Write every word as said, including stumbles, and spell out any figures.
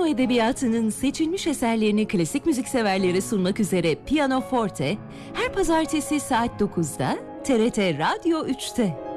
Piyano edebiyatının seçilmiş eserlerini klasik müzik severlere sunmak üzere Piyano Forte, her pazartesi saat dokuzda T R T Radyo üçte.